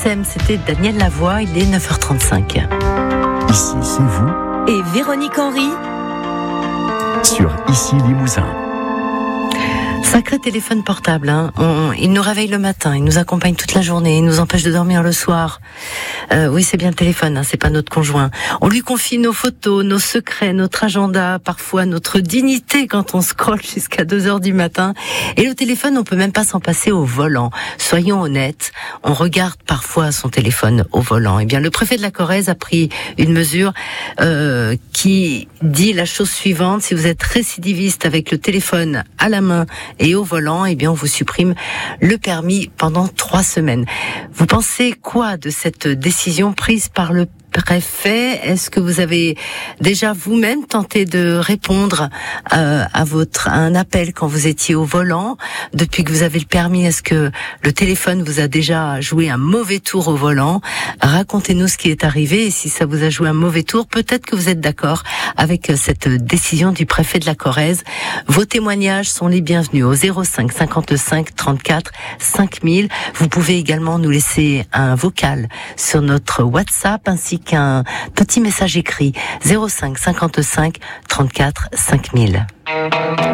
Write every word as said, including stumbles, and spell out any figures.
S M, c'était Daniel Lavoie, il est neuf heures trente-cinq. Ici, c'est vous. Et Véronique Henry Sur Ici Limousin. Sacré téléphone portable, hein. On, il nous réveille le matin, il nous accompagne toute la journée, il nous empêche de dormir le soir. Euh, oui, c'est bien le téléphone, hein, c'est pas notre conjoint. On lui confie nos photos, nos secrets, notre agenda, parfois notre dignité quand on scrolle jusqu'à deux heures du matin. Et le téléphone, on peut même pas s'en passer au volant. Soyons honnêtes, on regarde parfois son téléphone au volant. Eh bien, le préfet de la Corrèze a pris une mesure euh, qui dit la chose suivante: si vous êtes récidiviste avec le téléphone à la main et au volant, eh bien, on vous supprime le permis pendant trois semaines. Vous pensez quoi de cette décision prise par le préfet? Est-ce que vous avez déjà vous-même tenté de répondre euh, à votre à un appel quand vous étiez au volant? Depuis que vous avez le permis, est-ce que le téléphone vous a déjà joué un mauvais tour au volant? Racontez-nous ce qui est arrivé, et si ça vous a joué un mauvais tour, peut-être que vous êtes d'accord avec cette décision du préfet de la Corrèze. Vos témoignages sont les bienvenus au zéro cinq cinquante-cinq trente-quatre cinq mille. Vous pouvez également nous laisser un vocal sur notre WhatsApp ainsi qu'un petit message écrit zéro cinq cinquante-cinq trente-quatre cinq mille.